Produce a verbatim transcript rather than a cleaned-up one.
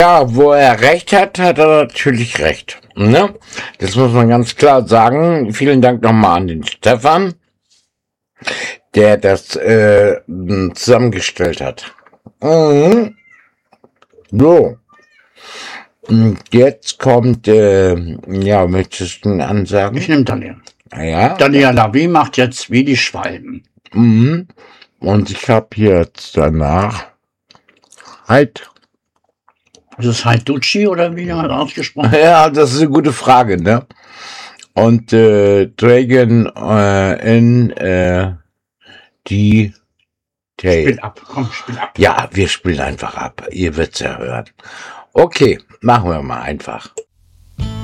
Ja, wo er recht hat, hat er natürlich recht. Ne? Das muss man ganz klar sagen. Vielen Dank nochmal an den Stefan, der das äh, zusammengestellt hat. Mhm. So. Und jetzt kommt, äh, ja, möchtest du einen ansagen? Ich nehme Daniel. Ja. Daniel Lavie macht jetzt wie die Schwalben. Mhm. Und ich habe jetzt danach halt. Ist es Haiducci oder wie hat ausgesprochen? Ja, das ist eine gute Frage, ne? Und äh, Dragon äh, in äh, die Tail. Spiel ab, komm, spiel ab. Ja, wir spielen einfach ab. Ihr wird's ja hören. Okay, machen wir mal einfach.